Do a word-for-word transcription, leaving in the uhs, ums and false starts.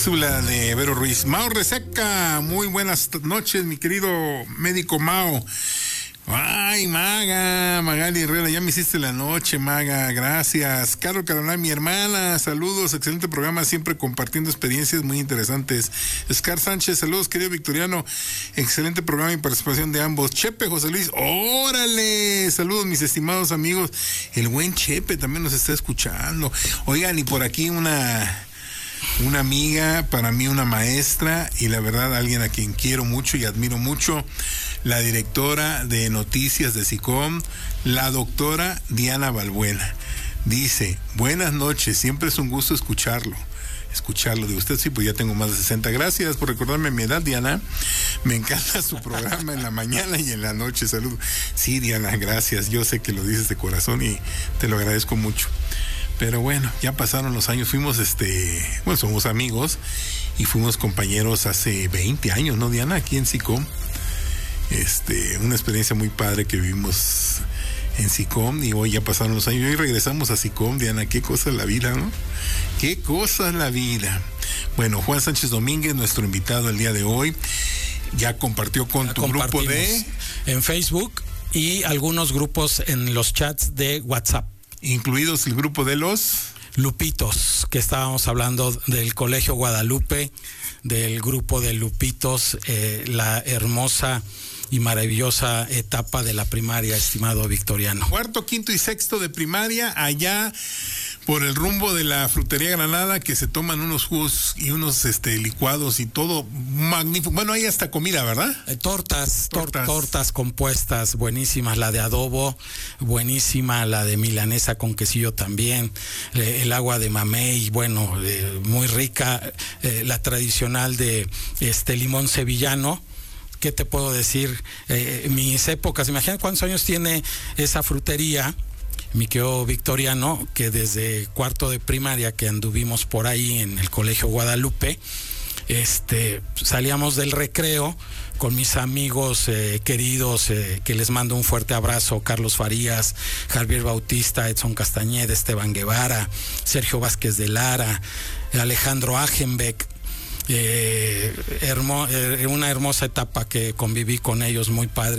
cápsula de Vero Ruiz. Mao Reseca, muy buenas noches, mi querido médico Mao. Ay, Maga, Magali Herrera, ya me hiciste la noche, Maga, gracias. Carol Carolina, mi hermana, saludos, excelente programa, siempre compartiendo experiencias muy interesantes. Scar Sánchez, saludos, querido Victoriano, excelente programa y participación de ambos. Chepe, José Luis, órale, saludos, mis estimados amigos. El buen Chepe también nos está escuchando. Oigan, y por aquí una... una amiga, para mí una maestra y la verdad alguien a quien quiero mucho y admiro mucho, la directora de noticias de SICOM, la doctora Diana Balbuena. Dice, buenas noches, siempre es un gusto escucharlo. Escucharlo de usted, sí, pues ya tengo más de sesenta. Gracias por recordarme mi edad, Diana. Me encanta su programa en la mañana y en la noche. Saludos. Sí, Diana, gracias. Yo sé que lo dices de corazón y te lo agradezco mucho. Pero bueno, ya pasaron los años, fuimos este, bueno, somos amigos y fuimos compañeros hace veinte años, ¿no, Diana? Aquí en SICOM. Este, una experiencia muy padre que vivimos en SICOM y hoy ya pasaron los años y hoy regresamos a SICOM, Diana, qué cosa es la vida, ¿no? Qué cosa es la vida. Bueno, Juan Sánchez Domínguez, nuestro invitado el día de hoy, ya compartió con ya tu grupo de... en Facebook y algunos grupos en los chats de WhatsApp. Incluidos el grupo de los Lupitos, que estábamos hablando del Colegio Guadalupe, del grupo de Lupitos, eh, la hermosa y maravillosa etapa de la primaria, estimado Victoriano. Cuarto, quinto y sexto de primaria, allá por el rumbo de la Frutería Granada, que se toman unos jugos y unos este licuados y todo magnífico. Bueno, hay hasta comida, ¿verdad? Eh, tortas, tortas, tor- tortas compuestas, buenísimas, la de adobo, buenísima, la de milanesa con quesillo también, eh, el agua de mamey, bueno, eh, muy rica, eh, la tradicional de este limón sevillano. ¿Qué te puedo decir? Eh, mis épocas, imagínate cuántos años tiene esa frutería, mi querido Victoriano, que desde cuarto de primaria que anduvimos por ahí en el Colegio Guadalupe, este, salíamos del recreo con mis amigos eh, queridos, eh, que les mando un fuerte abrazo, Carlos Farías, Javier Bautista, Edson Castañeda, Esteban Guevara, Sergio Vázquez de Lara, Alejandro Agenbeck. Eh, hermo, eh, una hermosa etapa que conviví con ellos, muy padre.